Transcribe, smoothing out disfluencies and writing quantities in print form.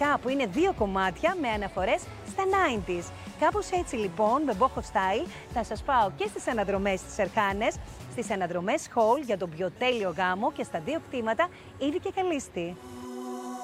ιδανικά που είναι 2 κομμάτια με αναφορές στα 90s. Κάπως έτσι λοιπόν, με boho style, θα σας πάω και στις αναδρομές στις Ερχάνες, στις αναδρομές Hall για τον πιο τέλειο γάμο και στα 2 κτήματα Ήβη και Καλίστη.